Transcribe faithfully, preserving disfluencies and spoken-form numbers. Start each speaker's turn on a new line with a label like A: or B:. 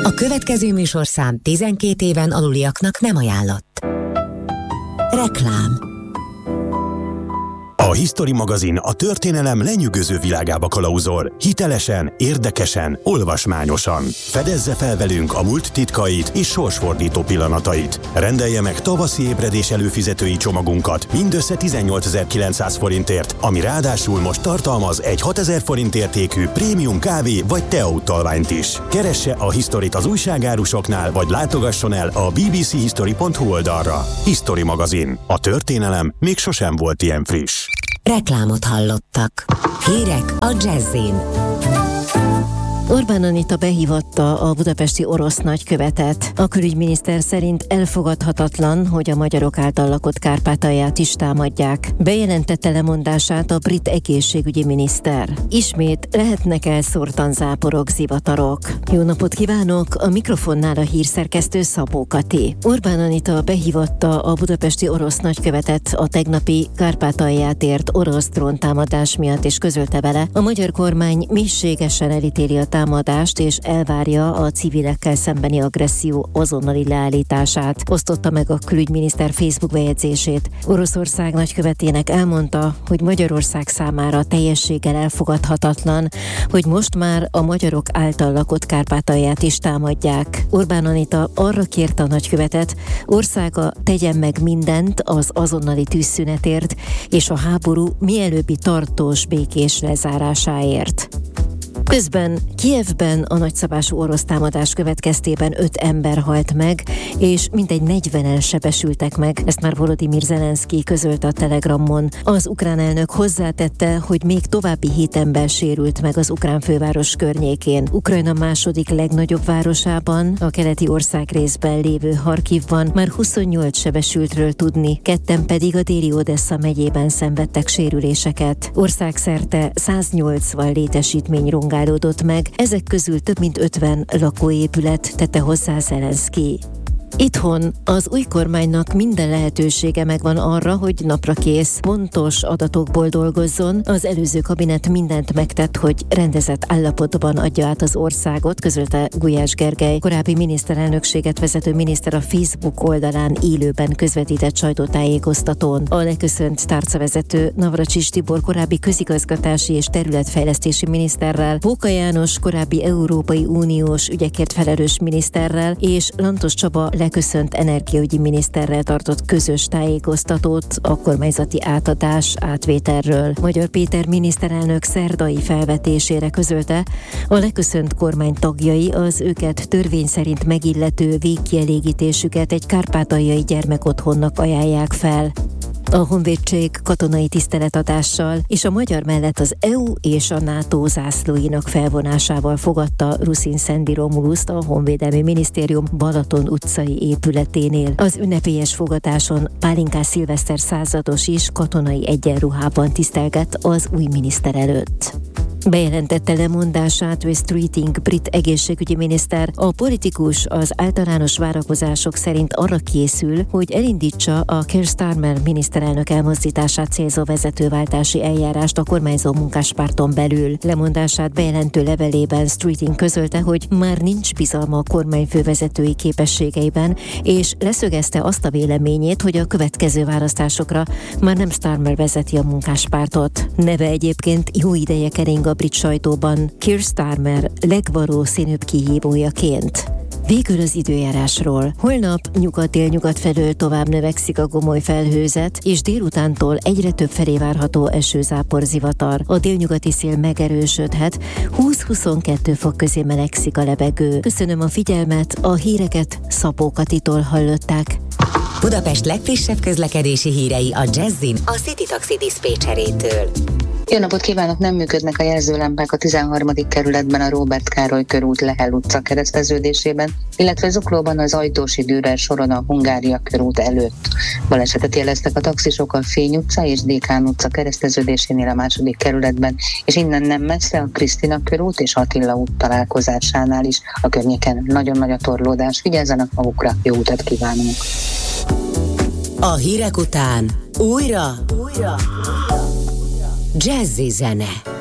A: A következő műsorszám tizenkét éven aluliaknak nem ajánlott. Reklám.
B: A History magazin a történelem lenyűgöző világába kalauzol. Hitelesen, érdekesen, olvasmányosan. Fedezze fel velünk a múlt titkait és sorsfordító pillanatait. Rendelje meg tavaszi ébredés előfizetői csomagunkat mindössze tizennyolcezer-kilencszáz forintért, ami ráadásul most tartalmaz egy hatezer forint értékű prémium kávé vagy tea utalványt is. Keresse a Historyt az újságárusoknál, vagy látogasson el a b b c history pont hu oldalra. History magazin. A történelem még sosem volt ilyen friss.
A: Reklámot hallottak. Hírek a Jazzin.
C: Orbán Anita behívatta a budapesti orosz nagykövetet. A külügyminiszter szerint elfogadhatatlan, hogy a magyarok által lakott Kárpátalját is támadják. Bejelentette lemondását a brit egészségügyi miniszter. Ismét lehetnek elszórtan záporok, zivatarok. Jó napot kívánok! A mikrofonnál a hírszerkesztő Szabó Kati. Orbán Anita behívatta a budapesti orosz nagykövetet a tegnapi Kárpátalját ért orosz dróntámadás miatt, és közölte vele, a magyar kormány mélységesen elítéli a támadást, és elvárja a civilekkel szembeni agresszió azonnali leállítását. Osztotta meg a külügyminiszter Facebook bejegyzését. Oroszország nagykövetének elmondta, hogy Magyarország számára teljességgel elfogadhatatlan, hogy most már a magyarok által lakott Kárpátalját is támadják. Orbán Anita arra kérte a nagykövetet, országa tegyen meg mindent az azonnali tűzszünetért és a háború mielőbbi tartós békés lezárásáért. Közben Kijevben a nagyszabású orosz támadás következtében öt ember halt meg, és mintegy negyvenen sebesültek meg. Ezt már Volodymyr Zelenszky közölte a Telegramon. Az ukrán elnök hozzátette, hogy még további hét ember sérült meg az ukrán főváros környékén. Ukrajna második legnagyobb városában, a keleti országrészben lévő Harkivban már huszonnyolc sebesültről tudni, ketten pedig a déli Odessa megyében szenvedtek sérüléseket. Országszerte száznyolcvan létesítmény rongálódott meg, ezek közül több mint ötven lakóépület, tette hozzá Zelenszky. Itthon az új kormánynak minden lehetősége megvan arra, hogy naprakész, pontos adatokból dolgozzon. Az előző kabinet mindent megtett, hogy rendezett állapotban adja át az országot, közölte Gulyás Gergely, korábbi miniszterelnökséget vezető miniszter a Facebook oldalán élőben közvetített sajtótájékoztatón. A leköszönt tárcavezető Navracsics Tibor korábbi közigazgatási és területfejlesztési miniszterrel, Póka János korábbi Európai Uniós ügyekért felelős miniszterrel és Lantos Csaba leköszönt energiaügyi miniszterrel tartott közös tájékoztatót a kormányzati átadás átvételről. Magyar Péter miniszterelnök szerdai felvetésére közölte, a leköszönt kormány tagjai az őket törvény szerint megillető végkielégítésüket egy kárpátaljai gyermekotthonnak ajánlják fel. A honvédség katonai tiszteletadással és a magyar mellett az é u és a NATO zászlóinak felvonásával fogadta Ruszin Szendi Romuluszt a Honvédelmi Minisztérium Balaton utcai épületénél. Az ünnepélyes fogadáson Pálinkás Szilveszter százados is katonai egyenruhában tisztelgett az új miniszter előtt. Bejelentette lemondását Wes Keating brit egészségügyi miniszter. A politikus az általános várakozások szerint arra készül, hogy elindítsa a Keir Starmer miniszterelnök elmozdítását célzó vezetőváltási eljárást a kormányzó munkáspárton belül. Lemondását bejelentő levelében Keating közölte, hogy már nincs bizalma a kormány fővezetői képességeiben, és leszögezte azt a véleményét, hogy a következő választásokra már nem Starmer vezeti a munkáspártot. Neve egyébként jó ideje kering a brit sajtóban Keir Starmer legvalószínűbb kihívójaként. Végül az időjárásról. Holnap nyugat-délnyugat felől tovább növekszik a gomoly felhőzet, és délutántól egyre több felé várható esőzápor, zivatar. A délnyugati szél megerősödhet, húsz-huszonkettő fok közé melegszik a levegő. Köszönöm a figyelmet, a híreket Szabó Katitól hallották.
A: Budapest legfrissebb közlekedési hírei a Jazzin a City Taxi diszpécserétől.
D: Jó napot kívánok! Nem működnek a jelzőlámpák a tizenharmadik kerületben a Róbert Károly körút Lehel utca kereszteződésében, illetve Zuglóban az Ajtósi Dürer soron a Hungária körút előtt. Balesetet jeleztek a taxisok a Fény utca és Dékán utca kereszteződésénél a második kerületben, és innen nem messze a Krisztina körút és Attila út találkozásánál is. A környéken nagyon nagy a torlódás, vigyázzanak magukra, jó utat kívánunk!
A: A hírek után újra, újra, Jazzy zene.